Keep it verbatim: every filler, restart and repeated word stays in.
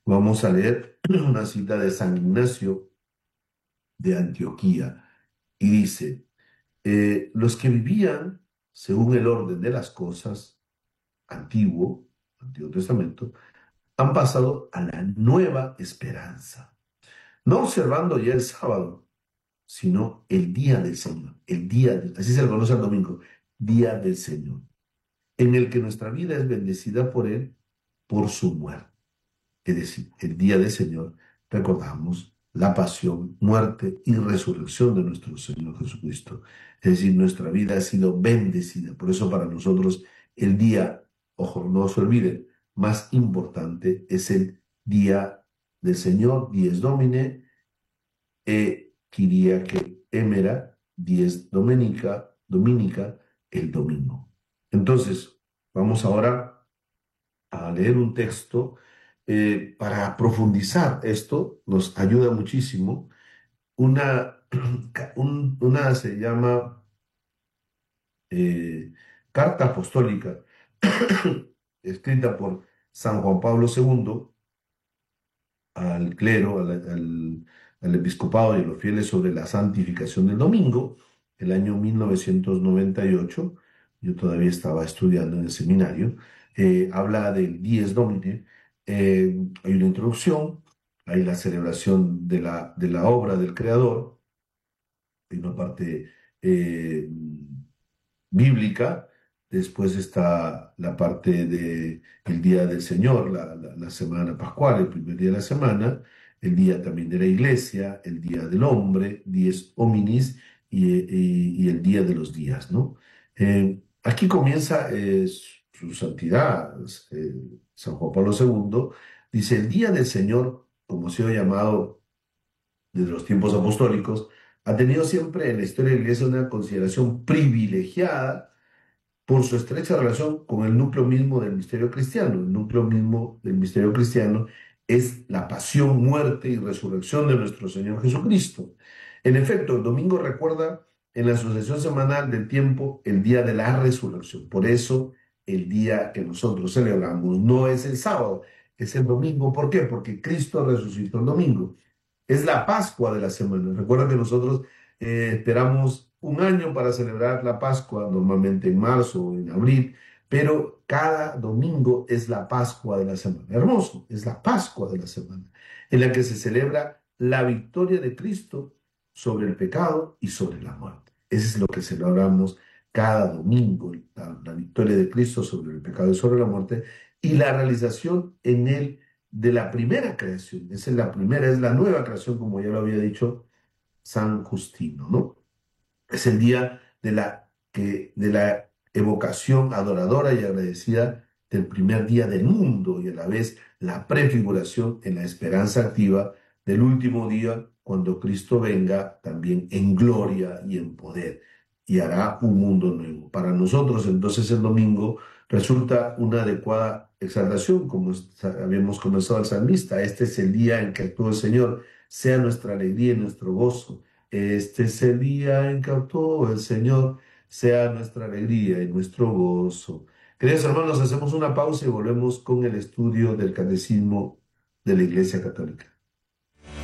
Vamos a leer una cita de San Ignacio de Antioquía y dice, eh, los que vivían según el orden de las cosas, antiguo, Antiguo Testamento, han pasado a la nueva esperanza, no observando ya el sábado, sino el día del Señor, el día, de- así se le conoce al domingo, día del Señor, en el que nuestra vida es bendecida por Él, por su muerte. Es decir, el día del Señor recordamos la pasión, muerte y resurrección de nuestro Señor Jesucristo. Es decir, nuestra vida ha sido bendecida. Por eso para nosotros el día, ojo, no se olviden, más importante es el día del Señor, dies Domine, e Kyriake Emera, dies Dominica, Dominica, el domingo. Entonces, vamos ahora a leer un texto eh, para profundizar esto, nos ayuda muchísimo. Una, un- una se llama eh, Carta Apostólica, escrita por San Juan Pablo segundo al clero, al, al- al episcopado y a los fieles sobre la santificación del domingo, el año mil novecientos noventa y ocho. Yo todavía estaba estudiando en el seminario. Eh, habla del Dies Domine. Eh, hay una introducción, hay la celebración de la, de la obra del Creador, hay una parte eh, bíblica. Después está la parte de el día del Señor, la, la- la semana pascual, el primer día de la semana, el día también de la iglesia, el día del hombre, dies hominis y, y- y el día de los días, ¿no? Eh, aquí comienza eh, su santidad, eh, San Juan Pablo segundo, dice, el día del Señor, como ha sido llamado desde los tiempos apostólicos, ha tenido siempre en la historia de la iglesia una consideración privilegiada por su estrecha relación con el núcleo mismo del misterio cristiano. El núcleo mismo del misterio cristiano es la pasión, muerte y resurrección de nuestro Señor Jesucristo. En efecto, el domingo recuerda en la sucesión semanal del tiempo el día de la resurrección. Por eso, el día que nosotros celebramos no es el sábado, es el domingo. ¿Por qué? Porque Cristo resucitó el domingo. Es la Pascua de la semana. Recuerda que nosotros eh, esperamos un año para celebrar la Pascua, normalmente en marzo o en abril, pero cada domingo es la Pascua de la semana. Hermoso, es la Pascua de la semana, en la que se celebra la victoria de Cristo sobre el pecado y sobre la muerte. Eso es lo que celebramos cada domingo, la, la victoria de Cristo sobre el pecado y sobre la muerte, y la realización en él de la primera creación. Esa es la primera, es la nueva creación, como ya lo había dicho San Justino, ¿no? Es el día de la, que, de la evocación adoradora y agradecida del primer día del mundo y a la vez la prefiguración en la esperanza activa del último día cuando Cristo venga también en gloria y en poder y hará un mundo nuevo. Para nosotros entonces el domingo resulta una adecuada exaltación, como habíamos comenzado el salmista. Este es el día en que actúa el Señor, sea nuestra alegría y nuestro gozo. Este es el día en que actuó el Señor, sea nuestra alegría y nuestro gozo. Queridos hermanos, hacemos una pausa y volvemos con el estudio del Catecismo de la Iglesia Católica.